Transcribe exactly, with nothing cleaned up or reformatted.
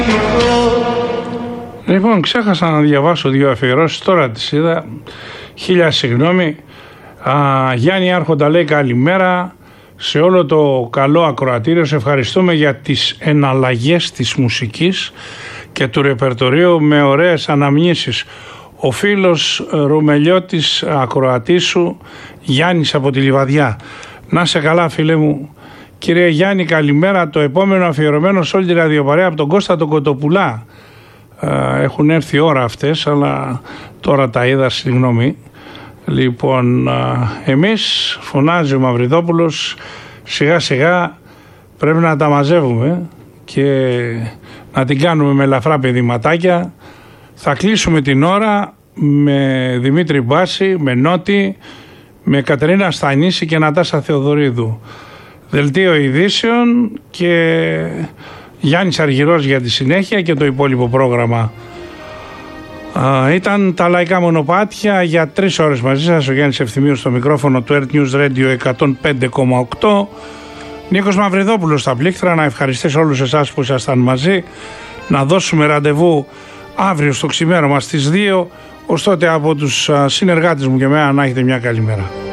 Λοιπόν, ξέχασα να διαβάσω δύο αφιερώσεις, τώρα τις είδα. Χίλια συγγνώμη. Α, Γιάννη Άρχοντα λέει καλημέρα σε όλο το καλό ακροατήριο. Σε ευχαριστούμε για τις εναλλαγές της μουσικής και του ρεπερτορίου με ωραίες αναμνήσεις. Ο φίλος Ρουμελιώτης ακροατής σου, Γιάννης από τη Λιβαδιά. Να σε καλά φίλε μου. Κύριε Γιάννη, καλημέρα. Το επόμενο αφιερωμένο σε όλη τη ραδιοπαρέα από τον Κώστα τον Κοτοπουλά. Έχουν έρθει ώρα αυτές, αλλά τώρα τα είδα, συγγνώμη. Λοιπόν, εμείς, φωνάζει ο Μαυριδόπουλος, σιγά σιγά πρέπει να τα μαζεύουμε και να την κάνουμε με ελαφρά παιδηματάκια. Θα κλείσουμε την ώρα με Δημήτρη Μπάση, με Νότι, με Κατερίνα Στανίση και Νατάσα Θεοδωρίδου. Δελτίο ειδήσεων και Γιάννης Αργυρός για τη συνέχεια και το υπόλοιπο πρόγραμμα. Α, ήταν τα λαϊκά μονοπάτια για τρεις ώρες μαζί σας. Ο Γιάννης Ευθυμίου στο μικρόφωνο του Earth News Radio εκατόν πέντε κόμμα οκτώ. Νίκος Μαυριδόπουλος στα πλήκτρα. Να ευχαριστήσω όλους εσάς που ήσασταν μαζί. Να δώσουμε ραντεβού αύριο στο ξημέρωμα στις δύο. Ως τότε από τους συνεργάτες μου και εμένα να έχετε μια καλή μέρα.